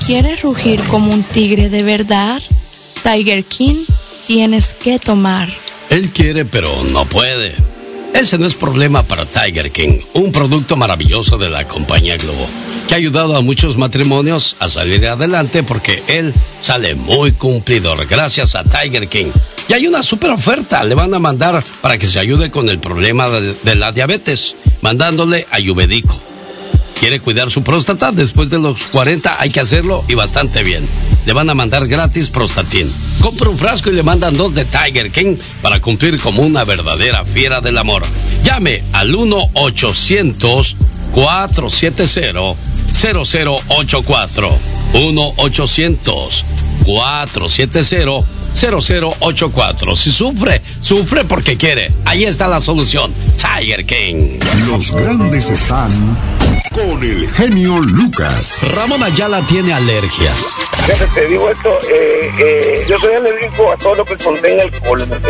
quieres rugir como un tigre de verdad, Tiger King tienes que tomar. Él quiere, pero no puede. Ese no es problema para Tiger King, un producto maravilloso de la compañía Globo, que ha ayudado a muchos matrimonios a salir adelante porque él sale muy cumplidor gracias a Tiger King. Y hay una super oferta, le van a mandar para que se ayude con el problema de la diabetes, mandándole Ayurvédico. ¿Quiere cuidar su próstata? Después de los 40 hay que hacerlo y bastante bien. Le van a mandar gratis Prostatin. Compra un frasco y le mandan 2 de Tiger King para cumplir como una verdadera fiera del amor. Llame al 1-800-470-0084. 1-800-470-0084. Si sufre porque quiere. Ahí está la solución. Tiger King. Los grandes están con el genio Lucas. Ramón Ayala tiene alergias. Te digo esto, yo soy alérgico a todo lo que contenga alcohol, ¿me entiendes?